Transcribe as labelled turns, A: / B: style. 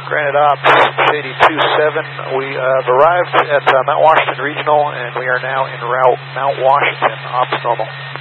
A: Granite Ops, Shady 27. We have arrived at Mount Washington Regional, and we are now en route Mount Washington, Ops normal.